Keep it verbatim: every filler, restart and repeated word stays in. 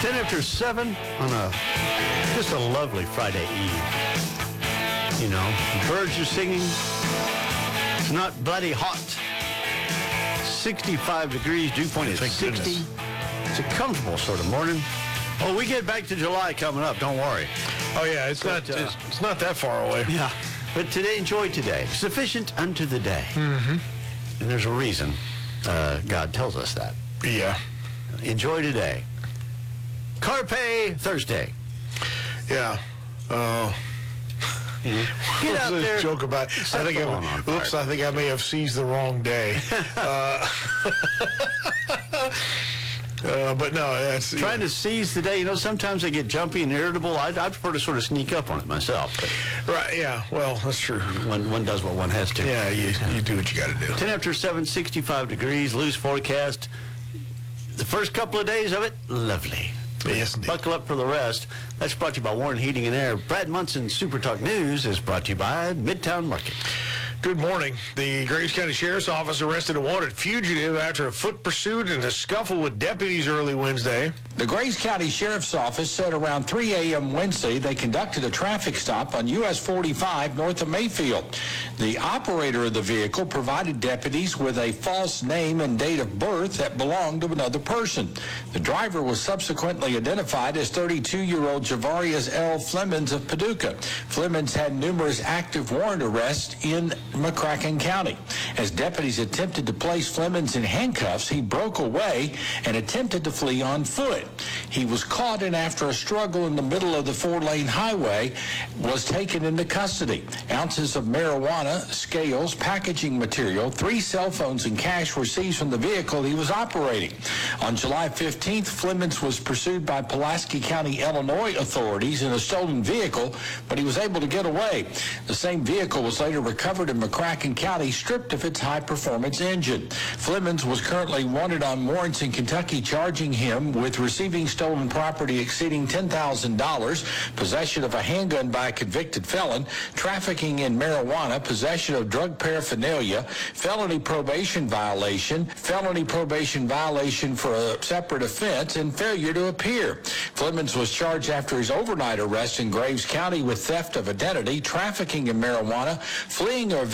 ten after seven on a just a lovely Friday eve. You know, birds are singing. It's not bloody hot. sixty-five degrees. Dew point is sixty. Goodness. It's a comfortable sort of morning. Oh, we get back to July coming up. Don't worry. Oh yeah, it's but, not. Uh, it's, it's not that far away. Yeah, but today, enjoy today. Sufficient unto the day. Mm-hmm. And there's a reason uh, God tells us that. Yeah. Enjoy today. Carpe Thursday. Yeah. Uh, mm-hmm. Get out this there. Joke about. I think. I, oops. I think I may have seized the wrong day. uh, uh, but no, that's trying yeah. to seize the day. You know, sometimes I get jumpy and irritable. I, I prefer to sort of sneak up on it myself. But right? Yeah. Well, that's true. One one does what one has to. Yeah. You you do what you got to do. Ten after seven, sixty-five degrees, loose forecast. The first couple of days of it, lovely. Yes, indeed. Buckle up for the rest. That's brought to you by Warren Heating and Air. Brad Munson Super Talk News is brought to you by Midtown Market. Good morning. The Graves County Sheriff's Office arrested a wanted fugitive after a foot pursuit and a scuffle with deputies early Wednesday. The Graves County Sheriff's Office said around three a.m. Wednesday they conducted a traffic stop on U S forty-five north of Mayfield. The operator of the vehicle provided deputies with a false name and date of birth that belonged to another person. The driver was subsequently identified as thirty-two-year-old Javarius L. Flemons of Paducah. Flemons had numerous active warrant arrests in McCracken County. As deputies attempted to place Flemons in handcuffs, he broke away and attempted to flee on foot. He was caught, and after a struggle in the middle of the four-lane highway, was taken into custody. Ounces of marijuana, scales, packaging material, three cell phones, and cash were seized from the vehicle he was operating. On July fifteenth, Flemons was pursued by Pulaski County, Illinois authorities in a stolen vehicle, but he was able to get away. The same vehicle was later recovered in McCracken County, stripped of its high-performance engine. Flemons was currently wanted on warrants in Kentucky, charging him with receiving stolen property exceeding ten thousand dollars, possession of a handgun by a convicted felon, trafficking in marijuana, possession of drug paraphernalia, felony probation violation, felony probation violation for a separate offense, and failure to appear. Flemons was charged after his overnight arrest in Graves County with theft of identity, trafficking in marijuana, fleeing or